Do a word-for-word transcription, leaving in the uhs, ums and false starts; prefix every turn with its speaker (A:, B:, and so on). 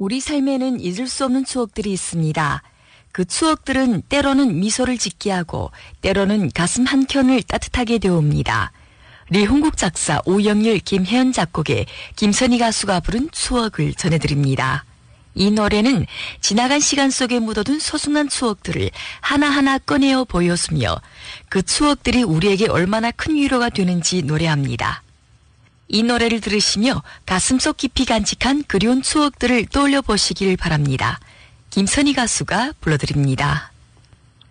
A: 우리 삶에는 잊을 수 없는 추억들이 있습니다. 그 추억들은 때로는 미소를 짓게 하고 때로는 가슴 한켠을 따뜻하게 데웁니다. 리홍국 작사, 오영일, 김혜연 작곡의 김선희 가수가 부른 추억을 전해드립니다. 이 노래는 지나간 시간 속에 묻어둔 소중한 추억들을 하나하나 꺼내어 보여주며 그 추억들이 우리에게 얼마나 큰 위로가 되는지 노래합니다. 이 노래를 들으시며 가슴속 깊이 간직한 그리운 추억들을 떠올려 보시길 바랍니다. 김선희 가수가 불러드립니다.